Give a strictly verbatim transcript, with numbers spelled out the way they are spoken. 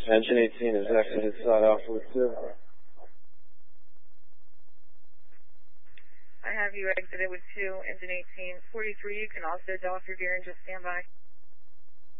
Engine eighteen is exited side Alpha with two. I have you exited with two, engine eighteen. forty-three, you can also doff your gear and just stand by.